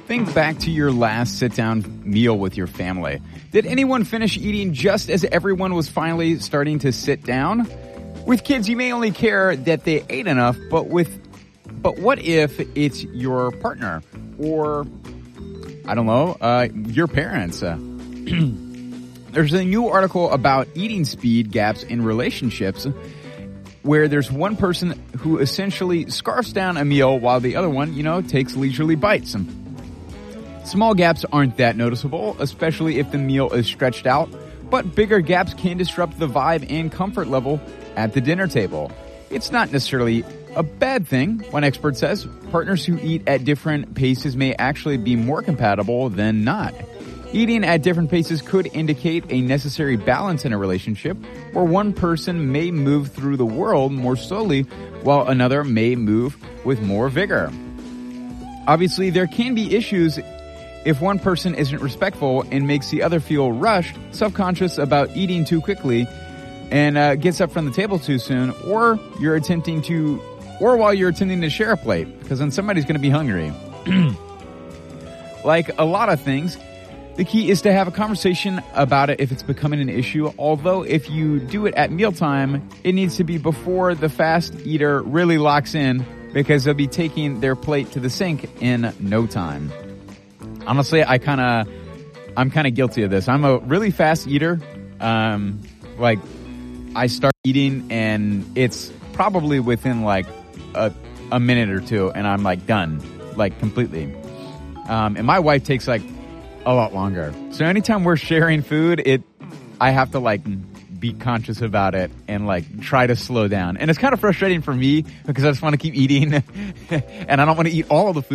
Think back to your last sit-down meal with your family. Did anyone finish eating just as everyone was finally starting to sit down? With kids, you may only care that they ate enough, but what if it's your partner or, I don't know, your parents? There's a new article about eating speed gaps in relationships where there's one person who essentially scarfs down a meal while the other one, takes leisurely bites. Small gaps aren't that noticeable, especially if the meal is stretched out, but bigger gaps can disrupt the vibe and comfort level at the dinner table. It's not necessarily a bad thing. One expert says partners who eat at different paces may actually be more compatible than not. Eating at different paces could indicate a necessary balance in a relationship where one person may move through the world more slowly while another may move with more vigor. Obviously, there can be issues if one person isn't respectful and makes the other feel rushed, self-conscious about eating too quickly, and gets up from the table too soon, or while you're attempting to share a plate, because then somebody's going to be hungry. Like a lot of things, the key is to have a conversation about it if it's becoming an issue, although if you do it at mealtime, it needs to be before the fast eater really locks in, because they'll be taking their plate to the sink in no time. Honestly, I'm kind of guilty of this. I'm a really fast eater. I start eating and it's probably within like a minute or two and I'm like done, like completely. And my wife takes like a lot longer. So anytime we're sharing food, I have to like be conscious about it and like try to slow down. And it's kind of frustrating for me because I just want to keep eating and I don't want to eat all of the food.